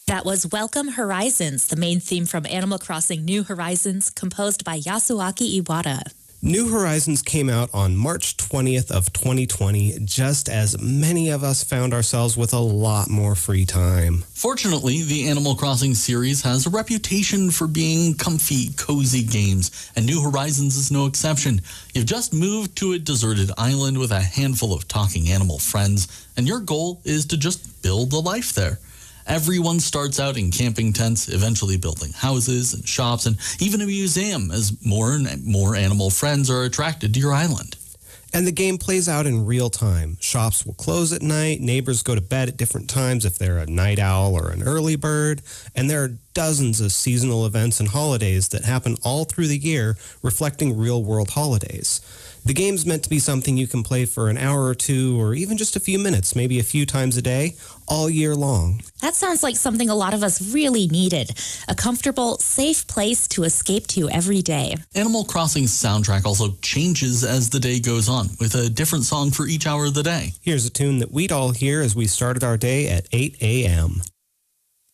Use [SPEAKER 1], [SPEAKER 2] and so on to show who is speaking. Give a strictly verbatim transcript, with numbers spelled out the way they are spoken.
[SPEAKER 1] That was Welcome Horizons, the main theme from Animal Crossing New Horizons, composed by Yasuaki Iwata.
[SPEAKER 2] New Horizons came out on March twentieth of twenty twenty, just as many of us found ourselves with a lot more free time.
[SPEAKER 3] Fortunately, the Animal Crossing series has a reputation for being comfy, cozy games, and New Horizons is no exception. You've just moved to a deserted island with a handful of talking animal friends, and your goal is to just build a life there. Everyone starts out in camping tents, eventually building houses and shops and even a museum as more and more animal friends are attracted to your island.
[SPEAKER 2] And the game plays out in real time. Shops will close at night, neighbors go to bed at different times if they're a night owl or an early bird, and there are dozens of seasonal events and holidays that happen all through the year, reflecting real-world holidays. The game's meant to be something you can play for an hour or two, or even just a few minutes, maybe a few times a day, all year long.
[SPEAKER 1] That sounds like something a lot of us really needed. A comfortable, safe place to escape to every day.
[SPEAKER 3] Animal Crossing's soundtrack also changes as the day goes on, with a different song for each hour of the day.
[SPEAKER 2] Here's a tune that we'd all hear as we started our day at eight a.m.